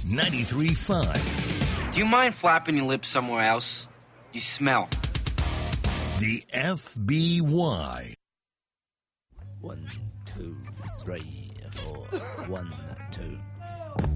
93.5. Do you mind flapping your lips somewhere else? You smell. The FBY. 1, 2, 3, 4. 1, 2.